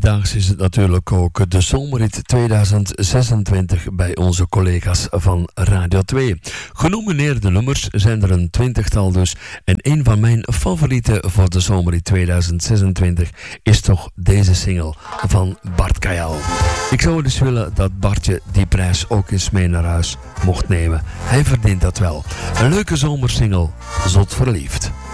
daags is het natuurlijk ook de Zomerrit 2026 bij onze collega's van Radio 2. Genomineerde nummers zijn er een 20-tal dus. En een van mijn favorieten voor de Zomerrit 2026 is toch deze single van Bart Kajal. Ik zou dus willen dat Bartje die prijs ook eens mee naar huis mocht nemen. Hij verdient dat wel. Een leuke zomersingle, Zot verliefd.